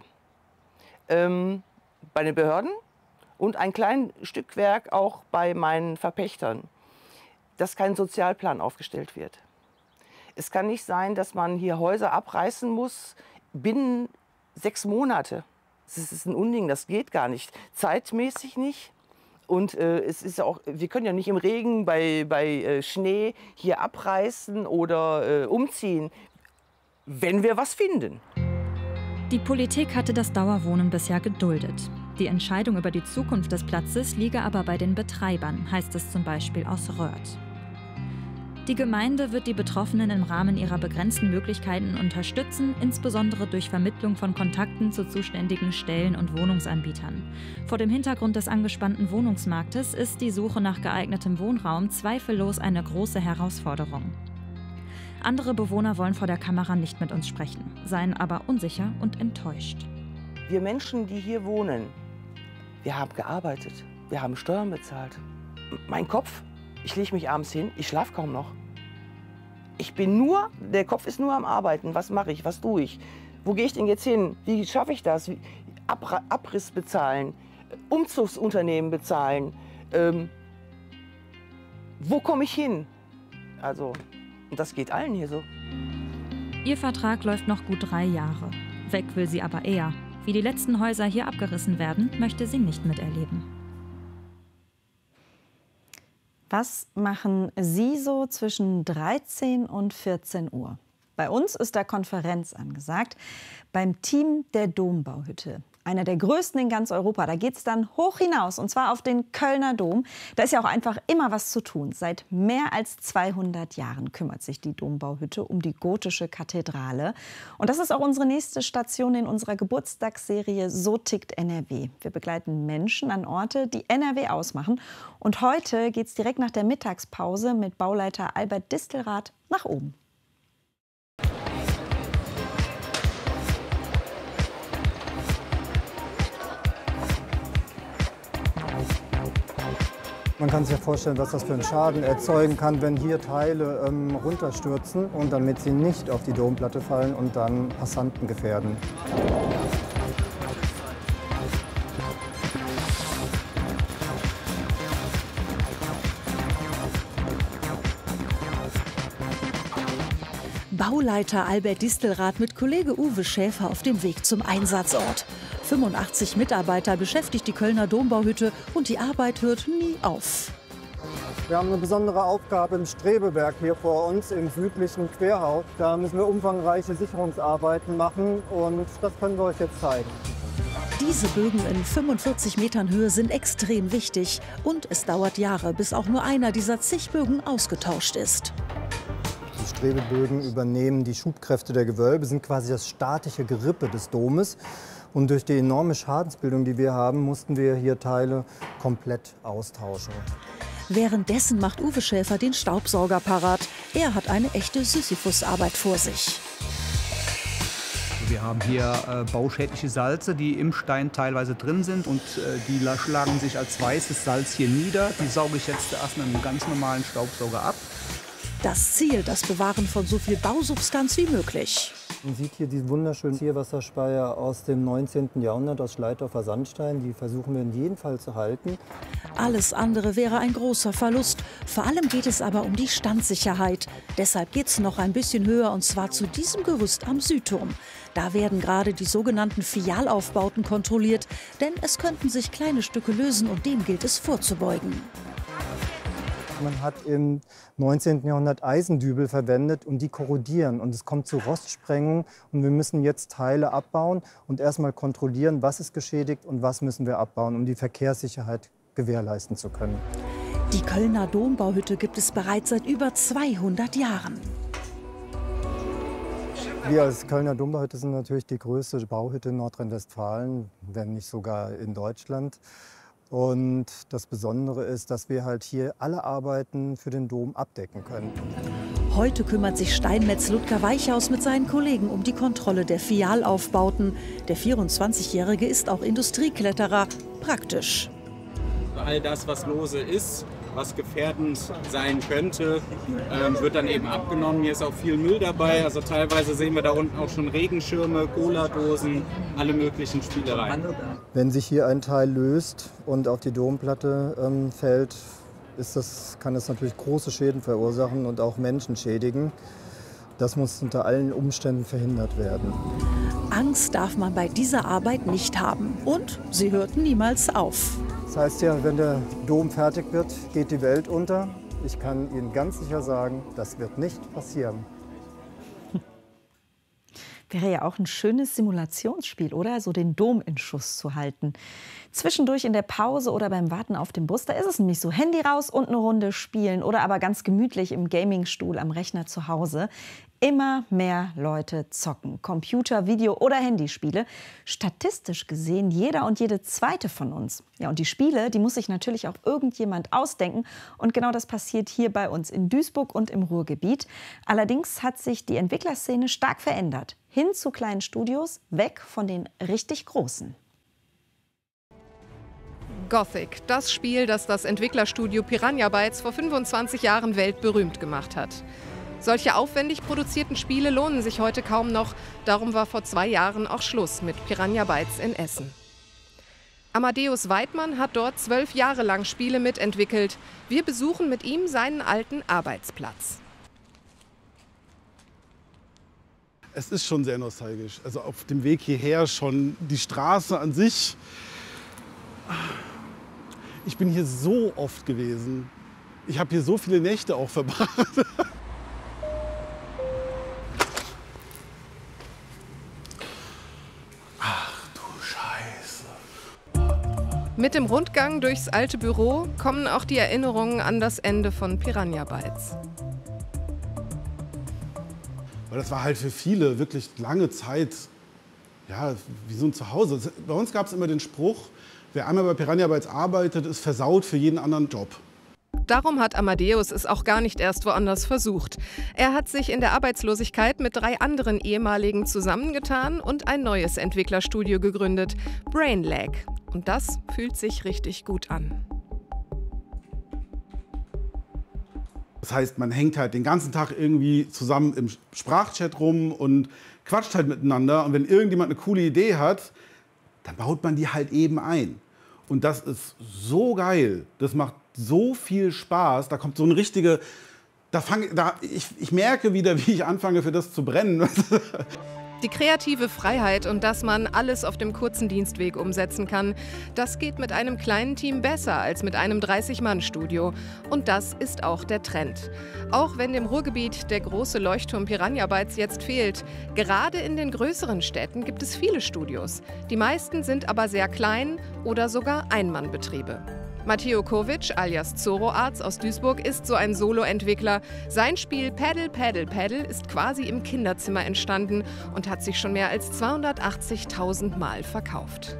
ähm, bei den Behörden und ein kleines Stückwerk auch bei meinen Verpächtern, dass kein Sozialplan aufgestellt wird. Es kann nicht sein, dass man hier Häuser abreißen muss binnen sechs Monate. Das ist ein Unding, das geht gar nicht. Zeitmäßig nicht. Und äh, es ist auch, wir können ja nicht im Regen, bei, bei äh, Schnee hier abreißen oder äh, umziehen, wenn wir was finden. Die Politik hatte das Dauerwohnen bisher geduldet. Die Entscheidung über die Zukunft des Platzes liege aber bei den Betreibern, heißt es zum Beispiel aus Röhrd. Die Gemeinde wird die Betroffenen im Rahmen ihrer begrenzten Möglichkeiten unterstützen, insbesondere durch Vermittlung von Kontakten zu zuständigen Stellen und Wohnungsanbietern. Vor dem Hintergrund des angespannten Wohnungsmarktes ist die Suche nach geeignetem Wohnraum zweifellos eine große Herausforderung. Andere Bewohner wollen vor der Kamera nicht mit uns sprechen, seien aber unsicher und enttäuscht. Wir Menschen, die hier wohnen, wir haben gearbeitet, wir haben Steuern bezahlt. Mein Kopf, ich lege mich abends hin, ich schlafe kaum noch. Ich bin nur, der Kopf ist nur am Arbeiten. Was mache ich, was tue ich? Wo gehe ich denn jetzt hin? Wie schaffe ich das? Abra Abriss bezahlen, Umzugsunternehmen bezahlen. Ähm, wo komme ich hin? Also, und das geht allen hier so. Ihr Vertrag läuft noch gut drei Jahre. Weg will sie aber eher. Wie die letzten Häuser hier abgerissen werden, möchte sie nicht miterleben. Was machen Sie so zwischen dreizehn und vierzehn Uhr? Bei uns ist da Konferenz angesagt, beim Team der Dombauhütte. Einer der größten in ganz Europa. Da geht es dann hoch hinaus, und zwar auf den Kölner Dom. Da ist ja auch einfach immer was zu tun. Seit mehr als zweihundert Jahren kümmert sich die Dombauhütte um die gotische Kathedrale. Und das ist auch unsere nächste Station in unserer Geburtstagsserie So tickt N R W. Wir begleiten Menschen an Orte, die N R W ausmachen. Und heute geht es direkt nach der Mittagspause mit Bauleiter Albert Distelrath nach oben. Man kann sich ja vorstellen, was das für einen Schaden erzeugen kann, wenn hier Teile ähm, runterstürzen und damit sie nicht auf die Domplatte fallen und dann Passanten gefährden. Bauleiter Albert Distelrath mit Kollege Uwe Schäfer auf dem Weg zum Einsatzort. fünfundachtzig Mitarbeiter beschäftigt die Kölner Dombauhütte und die Arbeit hört nie auf. Wir haben eine besondere Aufgabe im Strebewerk hier vor uns im südlichen Querhaus. Da müssen wir umfangreiche Sicherungsarbeiten machen und das können wir euch jetzt zeigen. Diese Bögen in fünfundvierzig Metern Höhe sind extrem wichtig und es dauert Jahre, bis auch nur einer dieser zig Bögen ausgetauscht ist. Die Strebebögen übernehmen die Schubkräfte der Gewölbe, sind quasi das statische Gerippe des Domes. Und durch die enorme Schadensbildung, die wir haben, mussten wir hier Teile komplett austauschen. Währenddessen macht Uwe Schäfer den Staubsauger parat. Er hat eine echte Sisyphusarbeit vor sich. Wir haben hier äh, bauschädliche Salze, die im Stein teilweise drin sind. Und äh, die schlagen sich als weißes Salz hier nieder. Die sauge ich jetzt erst mit einem ganz normalen Staubsauger ab. Das Ziel, das Bewahren von so viel Bausubstanz wie möglich. Man sieht hier diesen wunderschönen Zielwasserspeier aus dem neunzehnten Jahrhundert aus Schleitdorfer Sandstein. Die versuchen wir in jedem Fall zu halten. Alles andere wäre ein großer Verlust. Vor allem geht es aber um die Standsicherheit. Deshalb geht es noch ein bisschen höher, und zwar zu diesem Gerüst am Südturm. Da werden gerade die sogenannten Fialaufbauten kontrolliert, denn es könnten sich kleine Stücke lösen und dem gilt es vorzubeugen. Man hat im neunzehnten Jahrhundert Eisendübel verwendet und die korrodieren. Und es kommt zu Rostsprengung und wir müssen jetzt Teile abbauen und erstmal kontrollieren, was ist geschädigt und was müssen wir abbauen, um die Verkehrssicherheit gewährleisten zu können. Die Kölner Dombauhütte gibt es bereits seit über zweihundert Jahren. Wir als Kölner Dombauhütte sind natürlich die größte Bauhütte in Nordrhein-Westfalen, wenn nicht sogar in Deutschland. Und das Besondere ist, dass wir halt hier alle Arbeiten für den Dom abdecken können. Heute kümmert sich Steinmetz Ludger Weichhaus mit seinen Kollegen um die Kontrolle der Fialaufbauten. Der vierundzwanzigjährige ist auch Industriekletterer. Praktisch. All das, was lose ist, was gefährdend sein könnte, ähm, wird dann eben abgenommen. Hier ist auch viel Müll dabei. Also teilweise sehen wir da unten auch schon Regenschirme, Cola-Dosen, alle möglichen Spielereien. Wenn sich hier ein Teil löst und auf die Domplatte ähm, fällt, ist das, kann das natürlich große Schäden verursachen und auch Menschen schädigen. Das muss unter allen Umständen verhindert werden. Angst darf man bei dieser Arbeit nicht haben. Und sie hört niemals auf. Das heißt ja, wenn der Dom fertig wird, geht die Welt unter. Ich kann Ihnen ganz sicher sagen, das wird nicht passieren. Wäre ja auch ein schönes Simulationsspiel, oder? So den Dom in Schuss zu halten. Zwischendurch in der Pause oder beim Warten auf den Bus, da ist es nämlich so, Handy raus und eine Runde spielen oder aber ganz gemütlich im Gamingstuhl am Rechner zu Hause. Immer mehr Leute zocken. Computer-, Video- oder Handyspiele. Statistisch gesehen jeder und jede zweite von uns. Ja, und die Spiele, die muss sich natürlich auch irgendjemand ausdenken. Und genau das passiert hier bei uns in Duisburg und im Ruhrgebiet. Allerdings hat sich die Entwicklerszene stark verändert. Hin zu kleinen Studios, weg von den richtig großen. Gothic, das Spiel, das das Entwicklerstudio Piranha Bytes vor fünfundzwanzig Jahren weltberühmt gemacht hat. Solche aufwendig produzierten Spiele lohnen sich heute kaum noch. Darum war vor zwei Jahren auch Schluss mit Piranha Bytes in Essen. Amadeus Weidmann hat dort zwölf Jahre lang Spiele mitentwickelt. Wir besuchen mit ihm seinen alten Arbeitsplatz. Es ist schon sehr nostalgisch. Also auf dem Weg hierher schon die Straße an sich. Ich bin hier so oft gewesen. Ich habe hier so viele Nächte auch verbracht. Mit dem Rundgang durchs alte Büro kommen auch die Erinnerungen an das Ende von Piranha Bytes. Weil das war halt für viele wirklich lange Zeit, ja, wie so ein Zuhause. Bei uns gab es immer den Spruch, wer einmal bei Piranha Bytes arbeitet, ist versaut für jeden anderen Job. Darum hat Amadeus es auch gar nicht erst woanders versucht. Er hat sich in der Arbeitslosigkeit mit drei anderen ehemaligen zusammengetan und ein neues Entwicklerstudio gegründet, Brainlag. Und das fühlt sich richtig gut an. Das heißt, man hängt halt den ganzen Tag irgendwie zusammen im Sprachchat rum und quatscht halt miteinander. Und wenn irgendjemand eine coole Idee hat, dann baut man die halt eben ein. Und das ist so geil. Das macht so viel Spaß. Da kommt so eine richtige... Da fang, da, ich, ich merke wieder, wie ich anfange, für das zu brennen. Die kreative Freiheit und dass man alles auf dem kurzen Dienstweg umsetzen kann, das geht mit einem kleinen Team besser als mit einem dreißig-Mann-Studio. Und das ist auch der Trend. Auch wenn dem Ruhrgebiet der große Leuchtturm Piranha Bytes jetzt fehlt. Gerade in den größeren Städten gibt es viele Studios. Die meisten sind aber sehr klein oder sogar Einmannbetriebe. Matteo Kovic alias Zoroarz aus Duisburg ist so ein Solo-Entwickler. Sein Spiel Paddle, Paddle, Paddle ist quasi im Kinderzimmer entstanden und hat sich schon mehr als zweihundertachtzigtausend Mal verkauft.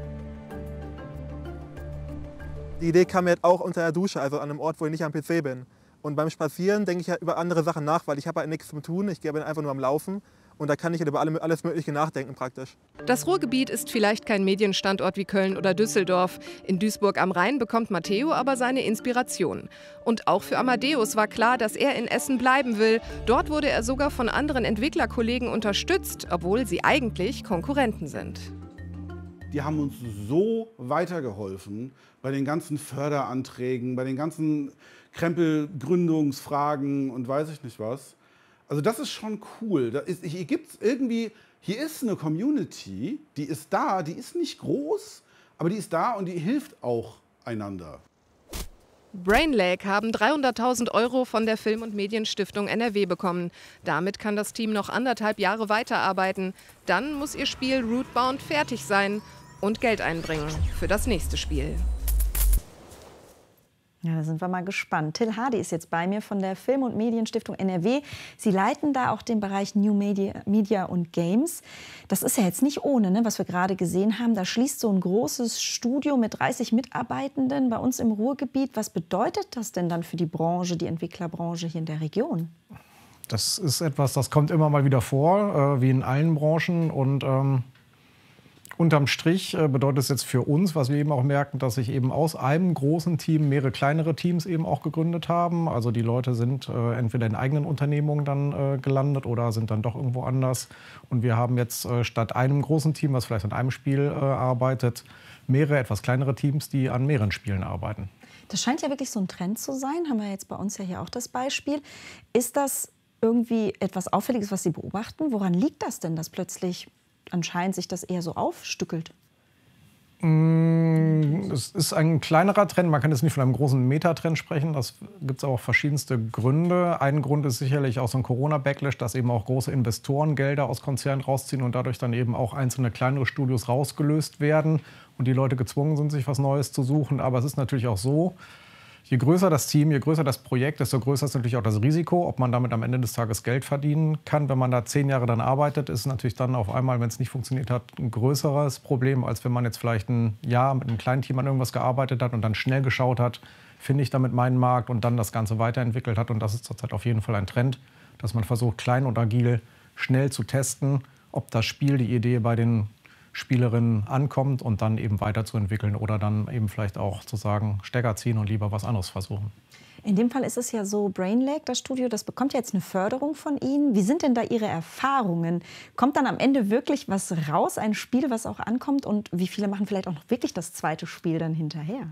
Die Idee kam mir auch unter der Dusche, also an einem Ort, wo ich nicht am P C bin. Und beim Spazieren denke ich ja über andere Sachen nach, weil ich habe halt nichts zu tun. Ich bin einfach nur am Laufen. Und da kann ich über alles Mögliche nachdenken praktisch. Das Ruhrgebiet ist vielleicht kein Medienstandort wie Köln oder Düsseldorf. In Duisburg am Rhein bekommt Matteo aber seine Inspiration. Und auch für Amadeus war klar, dass er in Essen bleiben will. Dort wurde er sogar von anderen Entwicklerkollegen unterstützt, obwohl sie eigentlich Konkurrenten sind. Die haben uns so weitergeholfen bei den ganzen Förderanträgen, bei den ganzen Krempelgründungsfragen und weiß ich nicht was. Also das ist schon cool. Da ist, hier gibt's irgendwie, hier ist eine Community, die ist da, die ist nicht groß, aber die ist da und die hilft auch einander. Brainlag haben dreihunderttausend Euro von der Film- und Medienstiftung N R W bekommen. Damit kann das Team noch anderthalb Jahre weiterarbeiten. Dann muss ihr Spiel Rootbound fertig sein und Geld einbringen für das nächste Spiel. Ja, da sind wir mal gespannt. Till Hardy ist jetzt bei mir von der Film- und Medienstiftung N R W. Sie leiten da auch den Bereich New Media, Media und Games. Das ist ja jetzt nicht ohne, ne, was wir gerade gesehen haben. Da schließt so ein großes Studio mit dreißig Mitarbeitenden bei uns im Ruhrgebiet. Was bedeutet das denn dann für die Branche, die Entwicklerbranche hier in der Region? Das ist etwas, das kommt immer mal wieder vor, äh, wie in allen Branchen. Und ähm unterm Strich bedeutet es jetzt für uns, was wir eben auch merken, dass sich eben aus einem großen Team mehrere kleinere Teams eben auch gegründet haben. Also die Leute sind äh, entweder in eigenen Unternehmungen dann äh, gelandet oder sind dann doch irgendwo anders. Und wir haben jetzt äh, statt einem großen Team, was vielleicht an einem Spiel äh, arbeitet, mehrere etwas kleinere Teams, die an mehreren Spielen arbeiten. Das scheint ja wirklich so ein Trend zu sein. Haben wir jetzt bei uns ja hier auch das Beispiel. Ist das irgendwie etwas Auffälliges, was Sie beobachten? Woran liegt das denn, dass plötzlich anscheinend sich das eher so aufstückelt? Es ist ein kleinerer Trend. Man kann jetzt nicht von einem großen Metatrend sprechen. Das gibt es auch verschiedenste Gründe. Ein Grund ist sicherlich auch so ein Corona-Backlash, dass eben auch große Investoren Gelder aus Konzernen rausziehen und dadurch dann eben auch einzelne kleinere Studios rausgelöst werden und die Leute gezwungen sind, sich was Neues zu suchen. Aber es ist natürlich auch so, je größer das Team, je größer das Projekt, desto größer ist natürlich auch das Risiko, ob man damit am Ende des Tages Geld verdienen kann. Wenn man da zehn Jahre dann arbeitet, ist es natürlich dann auf einmal, wenn es nicht funktioniert hat, ein größeres Problem, als wenn man jetzt vielleicht ein Jahr mit einem kleinen Team an irgendwas gearbeitet hat und dann schnell geschaut hat, finde ich damit meinen Markt und dann das Ganze weiterentwickelt hat. Und das ist zurzeit auf jeden Fall ein Trend, dass man versucht, klein und agil schnell zu testen, ob das Spiel, die Idee bei den Spielerinnen ankommt und dann eben weiterzuentwickeln oder dann eben vielleicht auch zu sagen, Stecker ziehen und lieber was anderes versuchen. In dem Fall ist es ja so, BrainLake, das Studio, das bekommt ja jetzt eine Förderung von Ihnen. Wie sind denn da Ihre Erfahrungen? Kommt dann am Ende wirklich was raus, ein Spiel, was auch ankommt? Und wie viele machen vielleicht auch noch wirklich das zweite Spiel dann hinterher?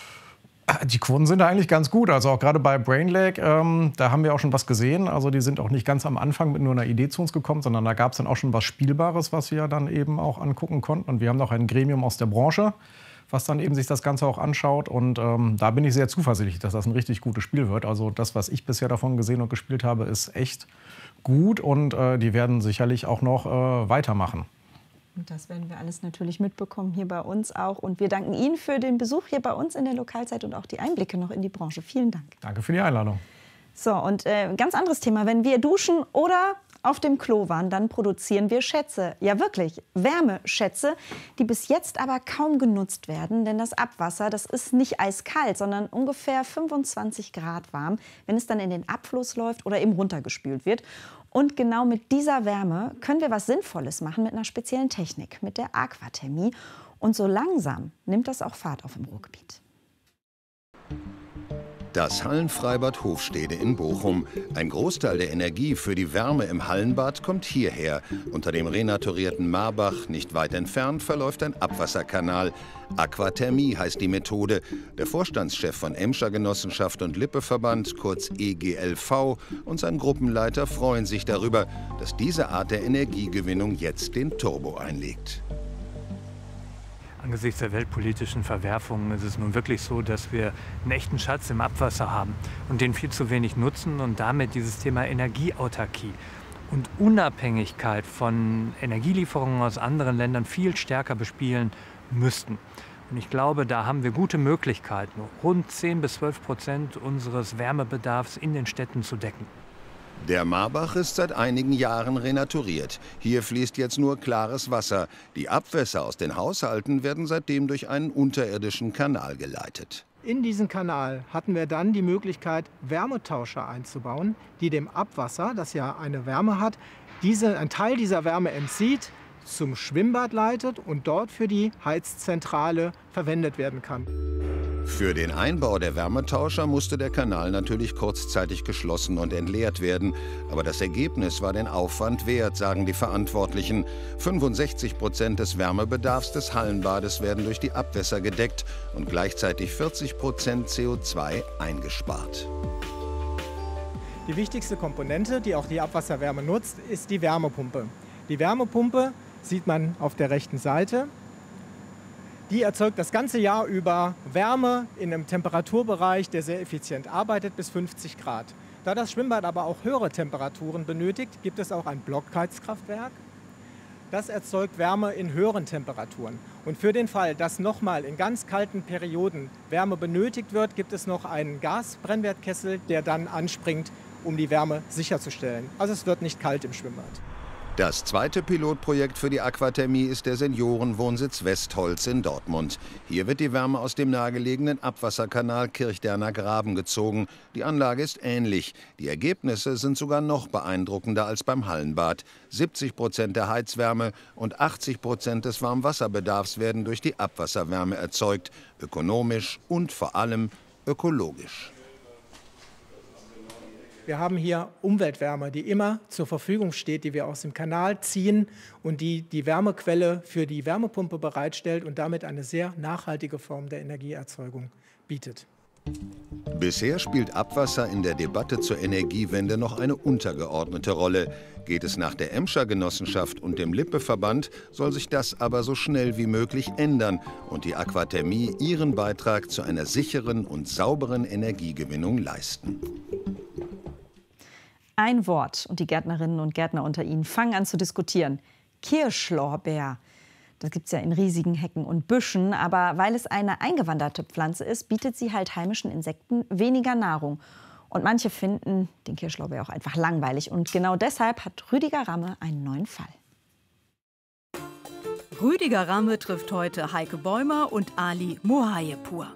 Die Quoten sind da eigentlich ganz gut. Also auch gerade bei BrainLake, ähm, da haben wir auch schon was gesehen. Also die sind auch nicht ganz am Anfang mit nur einer Idee zu uns gekommen, sondern da gab es dann auch schon was Spielbares, was wir dann eben auch angucken konnten. Und wir haben noch ein Gremium aus der Branche, was dann eben sich das Ganze auch anschaut. Und ähm, da bin ich sehr zuversichtlich, dass das ein richtig gutes Spiel wird. Also das, was ich bisher davon gesehen und gespielt habe, ist echt gut. Und äh, die werden sicherlich auch noch äh, weitermachen. Und das werden wir alles natürlich mitbekommen hier bei uns auch. Und wir danken Ihnen für den Besuch hier bei uns in der Lokalzeit und auch die Einblicke noch in die Branche. Vielen Dank. Danke für die Einladung. So, und äh, ganz anderes Thema. Wenn wir duschen oder auf dem Klo waren, dann produzieren wir Schätze. Ja, wirklich, Wärmeschätze, die bis jetzt aber kaum genutzt werden. Denn das Abwasser, das ist nicht eiskalt, sondern ungefähr fünfundzwanzig Grad warm, wenn es dann in den Abfluss läuft oder eben runtergespült wird. Und genau mit dieser Wärme können wir was Sinnvolles machen mit einer speziellen Technik, mit der Aquathermie. Und so langsam nimmt das auch Fahrt auf im Ruhrgebiet. Das Hallenfreibad Hofstede in Bochum. Ein Großteil der Energie für die Wärme im Hallenbad kommt hierher. Unter dem renaturierten Marbach, nicht weit entfernt, verläuft ein Abwasserkanal. Aquathermie heißt die Methode. Der Vorstandschef von Emscher Genossenschaft und Lippeverband, kurz E G L V, und sein Gruppenleiter freuen sich darüber, dass diese Art der Energiegewinnung jetzt den Turbo einlegt. Angesichts der weltpolitischen Verwerfungen ist es nun wirklich so, dass wir einen echten Schatz im Abwasser haben und den viel zu wenig nutzen und damit dieses Thema Energieautarkie und Unabhängigkeit von Energielieferungen aus anderen Ländern viel stärker bespielen müssten. Und ich glaube, da haben wir gute Möglichkeiten, rund zehn bis zwölf Prozent unseres Wärmebedarfs in den Städten zu decken. Der Marbach ist seit einigen Jahren renaturiert. Hier fließt jetzt nur klares Wasser. Die Abwässer aus den Haushalten werden seitdem durch einen unterirdischen Kanal geleitet. In diesen Kanal hatten wir dann die Möglichkeit, Wärmetauscher einzubauen, die dem Abwasser, das ja eine Wärme hat, diese, einen Teil dieser Wärme entzieht, zum Schwimmbad leitet und dort für die Heizzentrale verwendet werden kann. Für den Einbau der Wärmetauscher musste der Kanal natürlich kurzzeitig geschlossen und entleert werden. Aber das Ergebnis war den Aufwand wert, sagen die Verantwortlichen. fünfundsechzig Prozent des Wärmebedarfs des Hallenbades werden durch die Abwässer gedeckt und gleichzeitig vierzig Prozent C O zwei eingespart. Die wichtigste Komponente, die auch die Abwasserwärme nutzt, ist die Wärmepumpe. Die Wärmepumpe sieht man auf der rechten Seite. Die erzeugt das ganze Jahr über Wärme in einem Temperaturbereich, der sehr effizient arbeitet, bis fünfzig Grad. Da das Schwimmbad aber auch höhere Temperaturen benötigt, gibt es auch ein Blockheizkraftwerk. Das erzeugt Wärme in höheren Temperaturen. Und für den Fall, dass nochmal in ganz kalten Perioden Wärme benötigt wird, gibt es noch einen Gasbrennwertkessel, der dann anspringt, um die Wärme sicherzustellen. Also es wird nicht kalt im Schwimmbad. Das zweite Pilotprojekt für die Aquathermie ist der Seniorenwohnsitz Westholz in Dortmund. Hier wird die Wärme aus dem nahegelegenen Abwasserkanal Kirchderner Graben gezogen. Die Anlage ist ähnlich. Die Ergebnisse sind sogar noch beeindruckender als beim Hallenbad. siebzig Prozent der Heizwärme und achtzig Prozent des Warmwasserbedarfs werden durch die Abwasserwärme erzeugt. Ökonomisch und vor allem ökologisch. Wir haben hier Umweltwärme, die immer zur Verfügung steht, die wir aus dem Kanal ziehen und die die Wärmequelle für die Wärmepumpe bereitstellt und damit eine sehr nachhaltige Form der Energieerzeugung bietet. Bisher spielt Abwasser in der Debatte zur Energiewende noch eine untergeordnete Rolle. Geht es nach der Emscher Genossenschaft und dem Lippe-Verband, soll sich das aber so schnell wie möglich ändern und die Aquathermie ihren Beitrag zu einer sicheren und sauberen Energiegewinnung leisten. Ein Wort und die Gärtnerinnen und Gärtner unter Ihnen fangen an zu diskutieren. Kirschlorbeer. Das gibt es ja in riesigen Hecken und Büschen, aber weil es eine eingewanderte Pflanze ist, bietet sie halt heimischen Insekten weniger Nahrung. Und manche finden den Kirschlorbeer auch einfach langweilig. Und genau deshalb hat Rüdiger Ramme einen neuen Fall. Rüdiger Ramme trifft heute Heike Bäumer und Ali Mohayepur.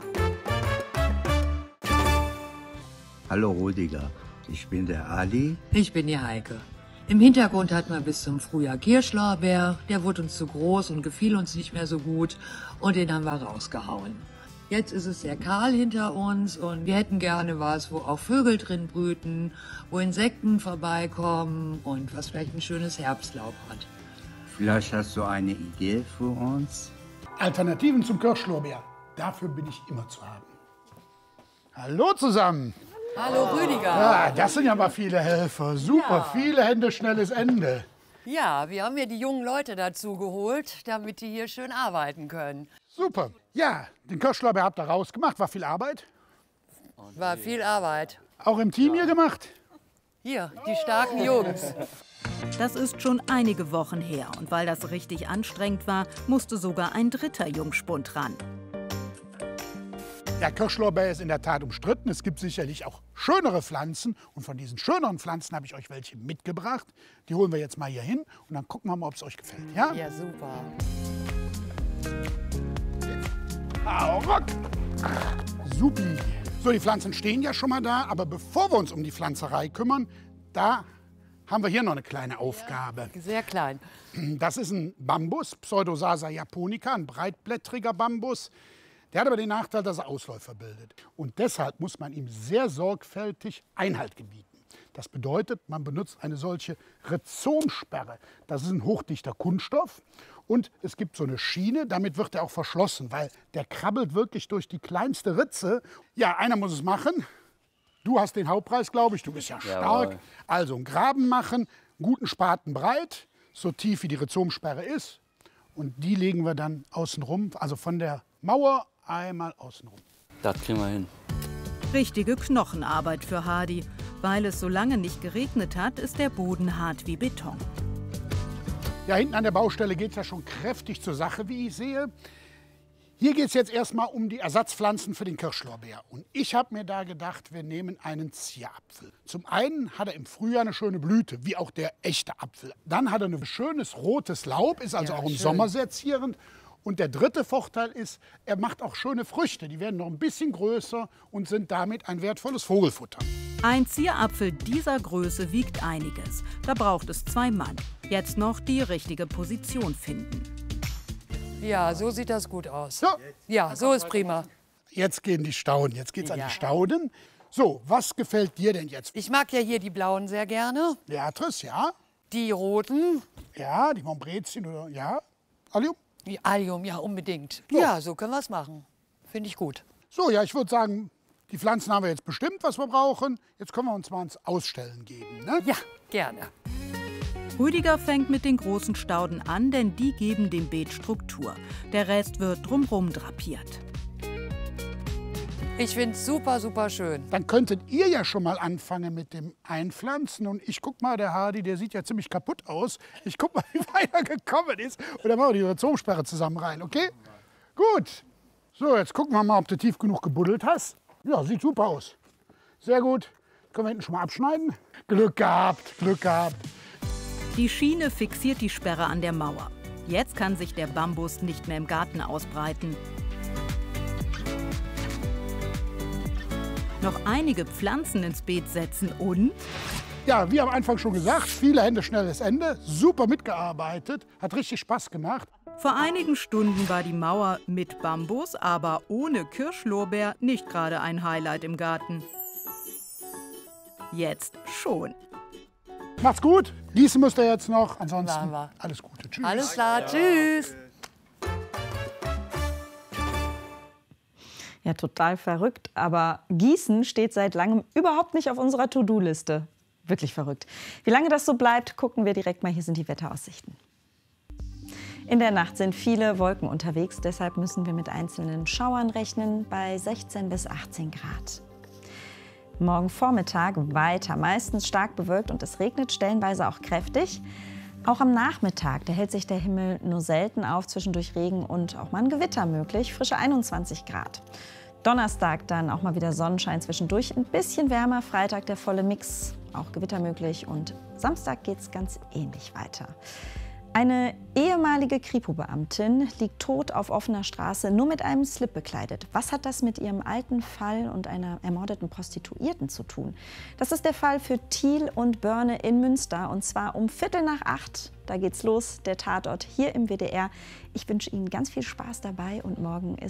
Hallo Rüdiger, ich bin der Ali. Ich bin die Heike. Im Hintergrund hatten wir bis zum Frühjahr Kirschlorbeer. Der wurde uns zu groß und gefiel uns nicht mehr so gut. Und den haben wir rausgehauen. Jetzt ist es sehr kahl hinter uns und wir hätten gerne was, wo auch Vögel drin brüten, wo Insekten vorbeikommen und was vielleicht ein schönes Herbstlaub hat. Vielleicht hast du eine Idee für uns? Alternativen zum Kirschlorbeer. Dafür bin ich immer zu haben. Hallo zusammen. Hallo Rüdiger. Ja, das sind ja mal viele Helfer. Super, ja. Viele Hände, schnelles Ende. Ja, wir haben hier die jungen Leute dazu geholt, damit die hier schön arbeiten können. Super. Ja, den Kirschlorbeer habt ihr rausgemacht. War viel Arbeit? War viel Arbeit. Auch im Team hier gemacht? Hier, die starken Jungs. Das ist schon einige Wochen her. Und weil das richtig anstrengend war, musste sogar ein dritter Jungspund ran. Der Kirschlorbeer ist in der Tat umstritten. Es gibt sicherlich auch schönere Pflanzen. Und von diesen schöneren Pflanzen habe ich euch welche mitgebracht. Die holen wir jetzt mal hier hin und dann gucken wir mal, ob es euch gefällt. Ja, ja super. Hau ruck! Supi. So, die Pflanzen stehen ja schon mal da. Aber bevor wir uns um die Pflanzerei kümmern, da haben wir hier noch eine kleine Aufgabe. Ja, sehr klein. Das ist ein Bambus, Pseudosasa japonica, ein breitblättriger Bambus. Der hat aber den Nachteil, dass er Ausläufer bildet. Und deshalb muss man ihm sehr sorgfältig Einhalt gebieten. Das bedeutet, man benutzt eine solche Rhizomsperre. Das ist ein hochdichter Kunststoff. Und es gibt so eine Schiene, damit wird er auch verschlossen, weil der krabbelt wirklich durch die kleinste Ritze. Ja, einer muss es machen. Du hast den Hauptpreis, glaube ich. Du bist ja stark. Jawohl. Also einen Graben machen, einen guten Spaten breit, so tief wie die Rhizomsperre ist. Und die legen wir dann außen rum, also von der Mauer einmal außenrum. Das kriegen wir hin. Richtige Knochenarbeit für Hardy. Weil es so lange nicht geregnet hat, ist der Boden hart wie Beton. Ja, hinten an der Baustelle geht es ja schon kräftig zur Sache, wie ich sehe. Hier geht es jetzt erstmal um die Ersatzpflanzen für den Kirschlorbeer. Und ich habe mir da gedacht, wir nehmen einen Zierapfel. Zum einen hat er im Frühjahr eine schöne Blüte, wie auch der echte Apfel. Dann hat er ein schönes rotes Laub, ist also ja, auch im schön. Sommer sehr zierend. Und der dritte Vorteil ist, er macht auch schöne Früchte. Die werden noch ein bisschen größer und sind damit ein wertvolles Vogelfutter. Ein Zierapfel dieser Größe wiegt einiges. Da braucht es zwei Mann. Jetzt noch die richtige Position finden. Ja, so sieht das gut aus. Ja, ja, so ist prima. Jetzt gehen die Stauden. Jetzt geht's ja. an die Stauden. So, was gefällt dir denn jetzt? Ich mag ja hier die blauen sehr gerne. Beatrice, ja. Die roten. Ja, die Montbrezien oder ja. Allium? Die Allium, ja, unbedingt. So. Ja, so können wir es machen. Finde ich gut. So, ja, ich würde sagen, die Pflanzen haben wir jetzt bestimmt, was wir brauchen. Jetzt können wir uns mal ins Ausstellen geben, ne? Ja, gerne. Rüdiger fängt mit den großen Stauden an, denn die geben dem Beet Struktur. Der Rest wird drumherum drapiert. Ich finde es super, super schön. Dann könntet ihr ja schon mal anfangen mit dem Einpflanzen. Und ich guck mal, der Hardy, der sieht ja ziemlich kaputt aus. Ich guck mal, wie weit er gekommen ist. Und dann machen wir die Rhizomsperre zusammen rein, okay? Gut. So, jetzt gucken wir mal, ob du tief genug gebuddelt hast. Ja, sieht super aus. Sehr gut. Können wir hinten schon mal abschneiden? Glück gehabt, Glück gehabt. Die Schiene fixiert die Sperre an der Mauer. Jetzt kann sich der Bambus nicht mehr im Garten ausbreiten. Noch einige Pflanzen ins Beet setzen und... Ja, wie am Anfang schon gesagt, viele Hände, schnelles Ende. Super mitgearbeitet, hat richtig Spaß gemacht. Vor einigen Stunden war die Mauer mit Bambus, aber ohne Kirschlorbeer nicht gerade ein Highlight im Garten. Jetzt schon. Macht's gut. Gießen müsst ihr jetzt noch. Ansonsten alles Gute. Tschüss. Alles klar. Tschüss. Ja, total verrückt. Aber Gießen steht seit langem überhaupt nicht auf unserer To-Do-Liste. Wirklich verrückt. Wie lange das so bleibt, gucken wir direkt mal. Hier sind die Wetteraussichten. In der Nacht sind viele Wolken unterwegs, deshalb müssen wir mit einzelnen Schauern rechnen bei sechzehn bis achtzehn Grad. Morgen Vormittag weiter, meistens stark bewölkt und es regnet stellenweise auch kräftig. Auch am Nachmittag, da hält sich der Himmel nur selten auf, zwischendurch Regen und auch mal ein Gewitter möglich, frische einundzwanzig Grad. Donnerstag dann auch mal wieder Sonnenschein zwischendurch, ein bisschen wärmer, Freitag der volle Mix, auch Gewitter möglich und Samstag geht es ganz ähnlich weiter. Eine ehemalige Kripo-Beamtin liegt tot auf offener Straße, nur mit einem Slip bekleidet. Was hat das mit ihrem alten Fall und einer ermordeten Prostituierten zu tun? Das ist der Fall für Thiel und Börne in Münster und zwar um Viertel nach acht. Da geht's los, der Tatort hier im W D R. Ich wünsche Ihnen ganz viel Spaß dabei und morgen ist